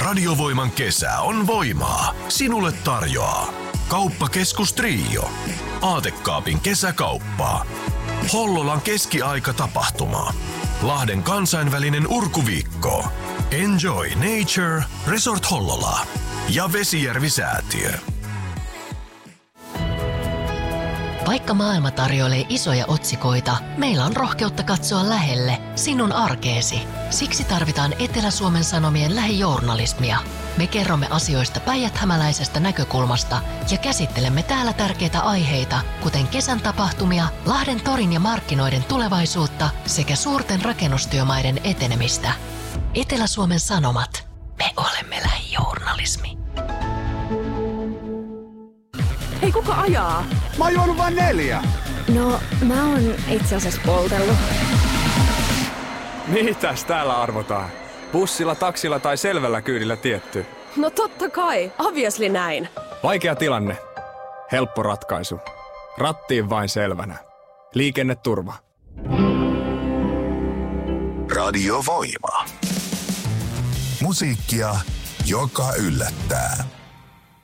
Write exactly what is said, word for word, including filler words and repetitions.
Radiovoiman kesä on voimaa. Sinulle tarjoaa Kauppakeskus Trio, Aatekaapin kesäkauppa, Hollolan keskiaikatapahtuma, Lahden kansainvälinen urkuviikko, Enjoy Nature Resort Hollola ja Vesijärvi-säätiö. Vaikka maailma tarjoilee isoja otsikoita, meillä on rohkeutta katsoa lähelle sinun arkeesi. Siksi tarvitaan Etelä-Suomen Sanomien lähijournalismia. Me kerromme asioista päijät-hämäläisestä näkökulmasta ja käsittelemme täällä tärkeitä aiheita, kuten kesän tapahtumia, Lahden torin ja markkinoiden tulevaisuutta sekä suurten rakennustyömaiden etenemistä. Etelä-Suomen Sanomat. Me olemme lähijournalismi. Hei, kuka ajaa? Mä oon juonut vain neljä. No, mä oon itse asiassa poltellut. Mitäs täällä arvotaan? Bussilla, taksilla tai selvällä kyydillä tietty? No totta kai, obviously näin. Vaikea tilanne. Helppo ratkaisu. Rattiin vain selvänä. Liikenneturva. Radiovoima. Musiikkia, joka yllättää.